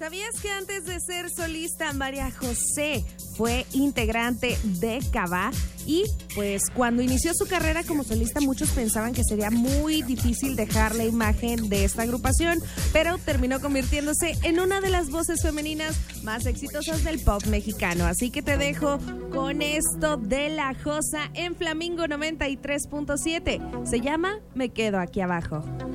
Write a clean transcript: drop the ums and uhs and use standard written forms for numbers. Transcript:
¿Sabías que antes de ser solista, María José fue integrante de Cabá? Y pues cuando inició su carrera como solista, muchos pensaban que sería muy difícil dejar la imagen de esta agrupación, pero terminó convirtiéndose en una de las voces femeninas más exitosas del pop mexicano. Así que te dejo con esto de La Josa en Flamingo 93.7. Se llama Me Quedo Aquí Abajo.